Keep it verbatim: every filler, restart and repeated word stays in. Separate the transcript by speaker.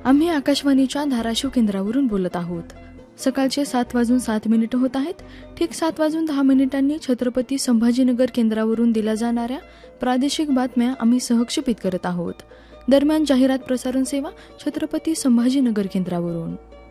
Speaker 1: आम्ही आकाशवाणीच्या धाराशिव केंद्रावरून बोलत आहोत. सकाळचे सात वाजून सात मिनिटं होत आहेत. ठीक सात वाजून दहा मिनिटांनी छत्रपती संभाजीनगर केंद्रावरून दिल्या जाणाऱ्या प्रादेशिक बातम्या आम्ही सहक्षेपित करत आहोत. दरम्यान जाहिरात प्रसारण सेवा छत्रपती संभाजीनगर केंद्रावरून.